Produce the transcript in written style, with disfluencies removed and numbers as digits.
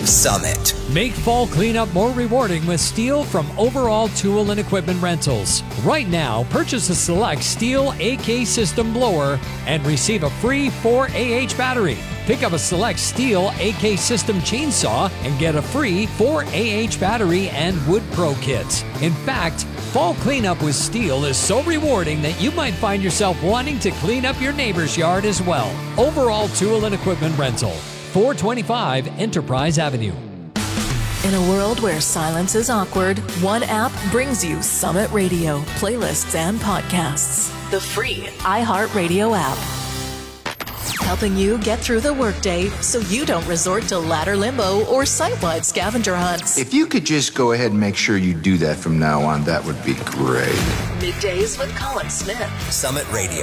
Summit. Make fall cleanup more rewarding with STIHL from Overall Tool and Equipment Rentals. Right now, purchase a select STIHL AK System blower and receive a free 4AH battery. Pick up a select STIHL AK System chainsaw and get a free 4AH battery and Wood Pro kit. In fact, fall cleanup with STIHL is so rewarding that you might find yourself wanting to clean up your neighbor's yard as well. Overall Tool and Equipment Rental, 425 Enterprise Avenue. In a world where silence is awkward, one app brings you Summit Radio, playlists, and podcasts. The free iHeartRadio app. Helping you get through the workday so you don't resort to ladder limbo or site-wide scavenger hunts. If you could just go ahead and make sure you do that from now on, that would be great. Middays with Colin Smith. Summit Radio.